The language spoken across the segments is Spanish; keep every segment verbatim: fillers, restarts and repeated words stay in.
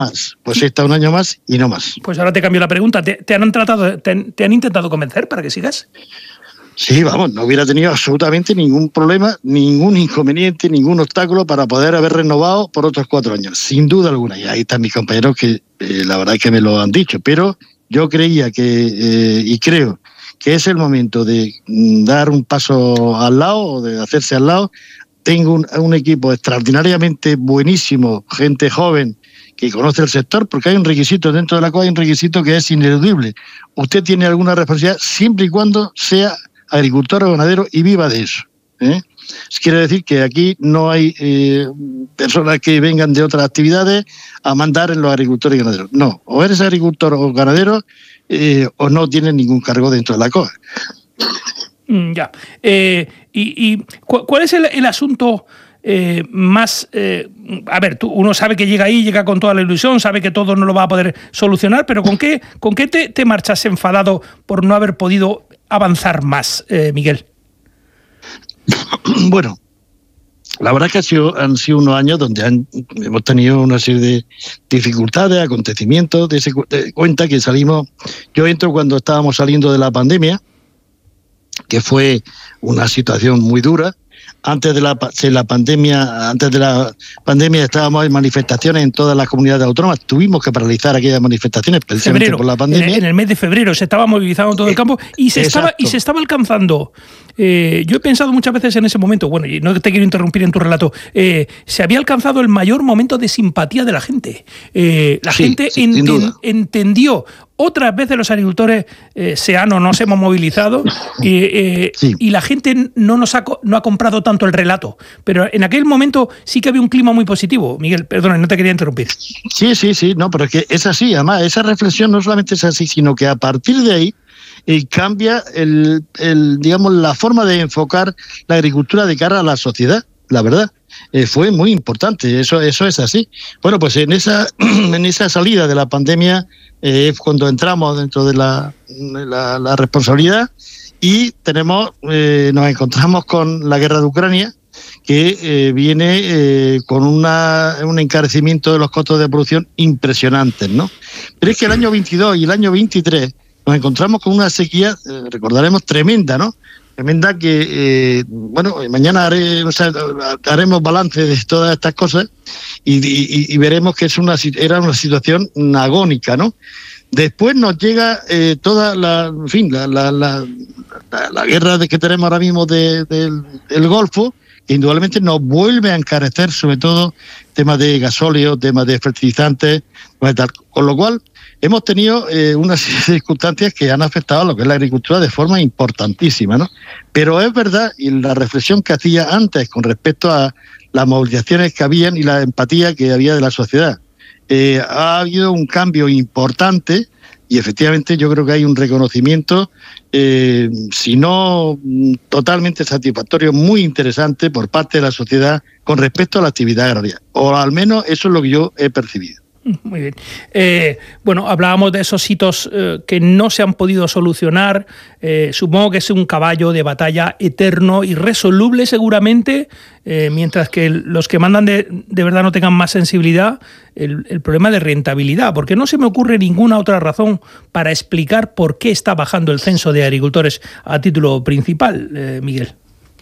más. Pues sí. Está un año más y no más. Pues ahora te cambio la pregunta. ¿Te, te han tratado, te, te han intentado convencer para que sigas? Sí, vamos, no hubiera tenido absolutamente ningún problema, ningún inconveniente, ningún obstáculo para poder haber renovado por otros cuatro años, sin duda alguna. Y ahí están mis compañeros que eh, la verdad es que me lo han dicho, pero yo creía que, eh, y creo que es el momento de dar un paso al lado, o de hacerse al lado. Tengo un, un equipo extraordinariamente buenísimo, gente joven, que conoce el sector, porque hay un requisito, dentro de la C O A hay un requisito que es ineludible. Usted tiene alguna responsabilidad siempre y cuando sea agricultor o ganadero y viva de eso. ¿eh? Quiere decir que aquí no hay eh, personas que vengan de otras actividades a mandar en los agricultores y ganaderos. No, o eres agricultor o ganadero eh, o no tienes ningún cargo dentro de la C O A. Mm, ya. Eh, y, y ¿cuál es el, el asunto eh, más... Eh, a ver, tú, uno sabe que llega ahí, llega con toda la ilusión, sabe que todo no lo va a poder solucionar, pero ¿con qué, con qué te, te marchas enfadado por no haber podido avanzar más, eh, Miguel? Bueno, la verdad es que ha sido, han sido unos años donde han, hemos tenido una serie de dificultades, acontecimientos, de, ese, de cuenta que salimos, yo entro cuando estábamos saliendo de la pandemia, que fue una situación muy dura. Antes de la, de la pandemia, antes de la pandemia estábamos en manifestaciones en todas las comunidades autónomas. Tuvimos que paralizar aquellas manifestaciones precisamente febrero, por la pandemia. En el, en el mes de febrero se estaba movilizando todo el campo y se estaba y se estaba alcanzando. Eh, yo he pensado muchas veces en ese momento, bueno, y no te quiero interrumpir en tu relato, eh, se había alcanzado el mayor momento de simpatía de la gente. Eh, la sí, gente sí, enten, entendió. Otras veces los agricultores eh, seanos nos hemos movilizado y, eh, sí. y la gente no nos ha, no ha comprado tanto el relato. Pero en aquel momento sí que había un clima muy positivo. Miguel, perdona, no te quería interrumpir. Sí, sí, sí, no, pero es que es así. Además, esa reflexión no solamente es así, sino que a partir de ahí eh, cambia el, el, digamos, la forma de enfocar la agricultura de cara a la sociedad, la verdad. Eh, fue muy importante, eso, eso es así. Bueno, pues en esa, en esa salida de la pandemia es eh, cuando entramos dentro de la, de la, la responsabilidad y tenemos, eh, nos encontramos con la guerra de Ucrania, que eh, viene eh, con una, un encarecimiento de los costos de producción impresionantes, ¿no? Pero es que el año veintidós y el año veintitrés nos encontramos con una sequía, eh, recordaremos, tremenda, ¿no? Tremenda que, eh, bueno, mañana haré, o sea, haremos balance de todas estas cosas y, y, y veremos que es una, era una situación agónica, ¿no? Después nos llega eh, toda la, en fin, la, la, la, la, la guerra de que tenemos ahora mismo de, de, del Golfo, que indudablemente nos vuelve a encarecer, sobre todo temas de gasóleo, temas de fertilizantes, tal. Con lo cual hemos tenido eh, una serie de circunstancias que han afectado a lo que es la agricultura de forma importantísima, ¿no? Pero es verdad, y la reflexión que hacía antes con respecto a las movilizaciones que habían y la empatía que había de la sociedad, eh, ha habido un cambio importante y efectivamente yo creo que hay un reconocimiento, eh, si no totalmente satisfactorio, muy interesante por parte de la sociedad con respecto a la actividad agraria, o al menos eso es lo que yo he percibido. Muy bien. Eh, bueno, hablábamos de esos hitos eh, que no se han podido solucionar. Eh, supongo que es un caballo de batalla eterno, irresoluble seguramente, eh, mientras que los que mandan de, de verdad no tengan más sensibilidad, el, el problema de rentabilidad, porque no se me ocurre ninguna otra razón para explicar por qué está bajando el censo de agricultores a título principal, eh, Miguel.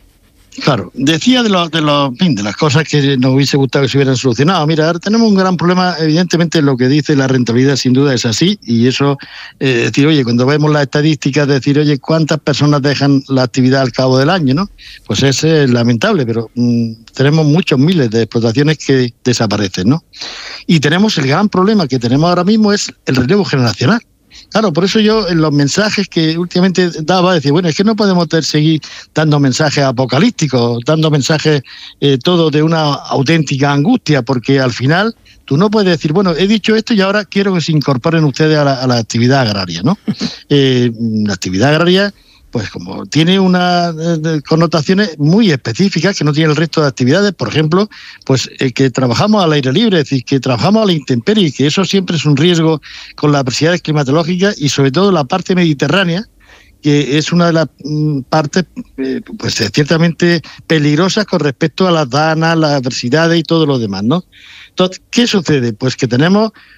Claro, decía de, lo, de, lo, de las cosas que nos hubiese gustado que se hubieran solucionado. Mira, ahora tenemos un gran problema, evidentemente lo que dice la rentabilidad sin duda es así, y eso, eh, decir, oye, cuando vemos las estadísticas, decir, oye, ¿cuántas personas dejan la actividad al cabo del año, no? Pues es eh, lamentable, pero mmm, tenemos muchos miles de explotaciones que desaparecen, ¿no? Y tenemos el gran problema que tenemos ahora mismo es el relevo generacional. Claro, por eso yo en los mensajes que últimamente daba, decía, bueno, es que no podemos seguir dando mensajes apocalípticos, dando mensajes eh, todo de una auténtica angustia, porque al final tú no puedes decir, bueno, he dicho esto y ahora quiero que se incorporen ustedes a la, a la actividad agraria, ¿no? Eh, la actividad agraria, pues como tiene unas eh, connotaciones muy específicas que no tiene el resto de actividades, por ejemplo, pues eh, que trabajamos al aire libre, es decir, que trabajamos a la intemperie, que eso siempre es un riesgo con las adversidades climatológicas y sobre todo la parte mediterránea, que es una de las mm, partes eh, pues ciertamente peligrosas con respecto a las danas, las adversidades y todo lo demás, ¿no? Entonces, ¿qué sucede? Pues que tenemos